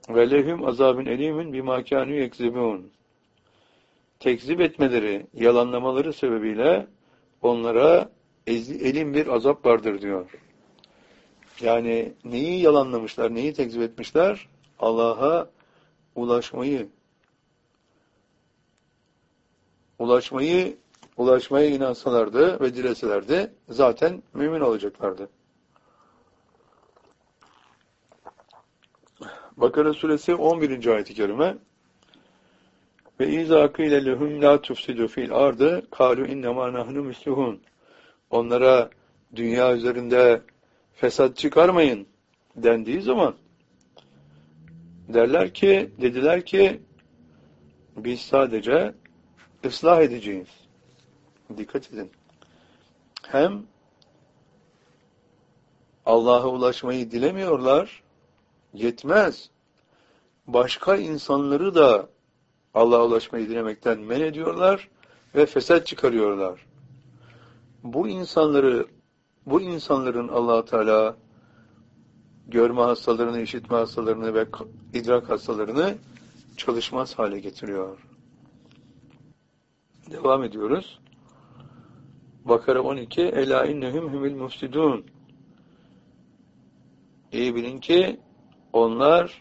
Ve lehum azabun elimin bima kânû yekzibûn. Tekzip etmeleri, yalanlamaları sebebiyle onlara elin bir azap vardır diyor. Yani neyi yalanlamışlar, neyi tekzip etmişler? Allah'a ulaşmaya inansalardı ve dileselerdi zaten mümin olacaklardı. Bakara suresi 11. ayet-i kerime ve izâ kîle lehum lâ tufsidû fil ardı kâlû innemâ nahnu müslihûn. Onlara dünya üzerinde fesat çıkarmayın dendiği zaman dediler ki biz sadece ıslah edeceğiz. Dikkat edin. Hem Allah'a ulaşmayı dilemiyorlar, yetmez. Başka insanları da Allah'a ulaşmayı dilemekten men ediyorlar ve fesat çıkarıyorlar. Bu insanların Allah Teala görme hastalarını, işitme hastalarını ve idrak hastalarını çalışmaz hale getiriyor. Devam ediyoruz. Bakara 12 Ela innehum humul mufsidun. İyi bilin ki onlar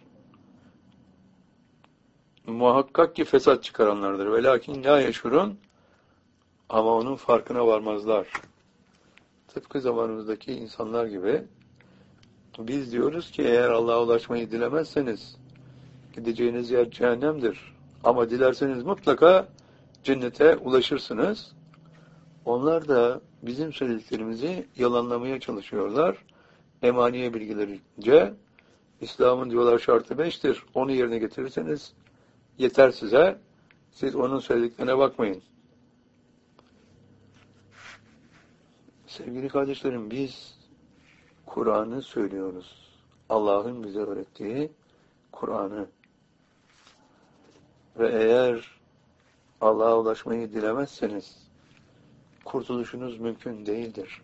muhakkak ki fesat çıkaranlardır. Velakin la yeşurun, ama onun farkına varmazlar. Tıpkı zamanımızdaki insanlar gibi biz diyoruz ki eğer Allah'a ulaşmayı dilemezseniz gideceğiniz yer cehennemdir. Ama dilerseniz mutlaka cennete ulaşırsınız. Onlar da bizim söylediklerimizi yalanlamaya çalışıyorlar. Emaniye bilgilerince İslam'ın diyorlar şartı 5'tir. Onu yerine getirirseniz yeter size. Siz onun söylediklerine bakmayın. Sevgili kardeşlerim, biz Kur'an'ı söylüyoruz. Allah'ın bize öğrettiği Kur'an'ı. Ve eğer Allah'a ulaşmayı dilemezseniz kurtuluşunuz mümkün değildir.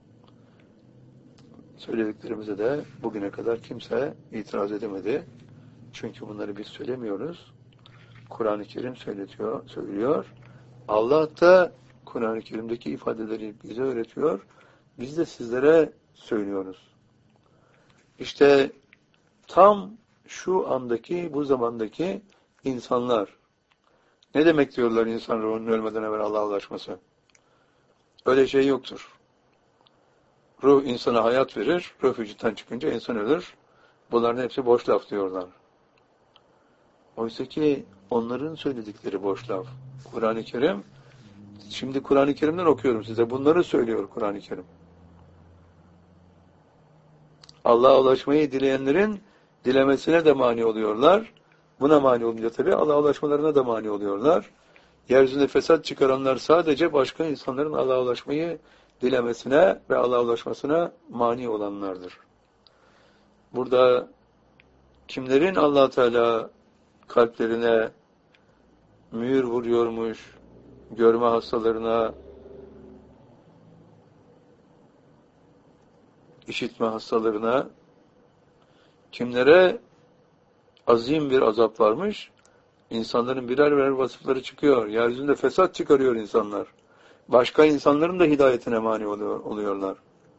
Söylediklerimize de bugüne kadar kimse itiraz edemedi. Çünkü bunları biz söylemiyoruz. Kur'an-ı Kerim söylüyor. Allah da Kur'an-ı Kerim'deki ifadeleri bize öğretiyor. Biz de sizlere söylüyoruz. İşte tam şu andaki, bu zamandaki insanlar. Ne demek diyorlar insan ruhunun ölmeden evvel Allah'a ulaşması? Öyle şey yoktur. Ruh insana hayat verir, ruh vücuttan çıkınca insan ölür. Bunların hepsi boş laf diyorlar. Oysa ki onların söyledikleri boş laf. Kur'an-ı Kerim, şimdi Kur'an-ı Kerim'den okuyorum size. Bunları söylüyor Kur'an-ı Kerim. Allah'a ulaşmayı dileyenlerin dilemesine de mani oluyorlar. Buna mani olunca tabii Allah'a ulaşmalarına da mani oluyorlar. Yeryüzünde fesat çıkaranlar sadece başka insanların Allah'a ulaşmayı dilemesine ve Allah'a ulaşmasına mani olanlardır. Burada kimlerin Allah Teala kalplerine mühür vuruyormuş, görme hastalarına, işitme hastalarına, kimlere azim bir azap varmış, insanların birer birer vasıfları çıkıyor. Yeryüzünde fesat çıkarıyor insanlar. Başka insanların da hidayetine mani oluyorlar.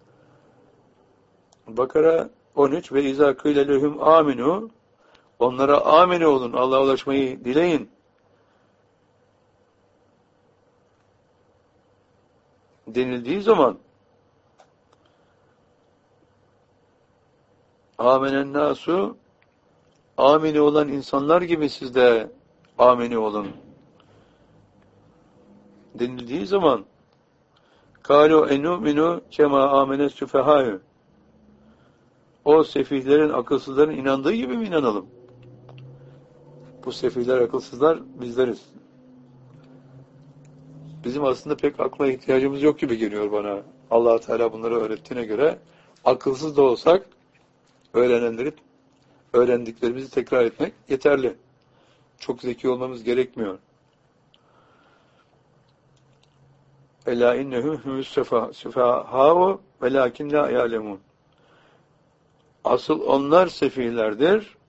Bakara 13 ve izâ kîle lehum âminû, onlara amine olun, Allah'a ulaşmayı dileyin denildiği zaman amenen nasu, amine olan insanlar gibi siz de amine olun denildiği zaman kâlu enûminû kemâ âmene süfehâ'ü, o sefihlerin, akılsızların inandığı gibi mi inanalım? Bu sefihler, akılsızlar bizleriz. Bizim aslında pek akla ihtiyacımız yok gibi geliyor bana. Allah Teala bunları öğrettiğine göre akılsız da olsak öğrendiklerimizi tekrar etmek yeterli. Çok zeki olmamız gerekmiyor. Ela innehum humus sefahâ'u velâkin lâ ya'lemûn. Asıl onlar sefihlerdir